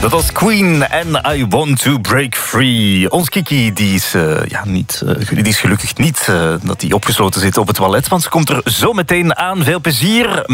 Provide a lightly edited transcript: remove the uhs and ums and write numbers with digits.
Dat was Queen en I Want to Break Free. Ons Kiki die is gelukkig niet dat hij opgesloten zit op het toilet, want ze komt er zo meteen aan. Veel plezier.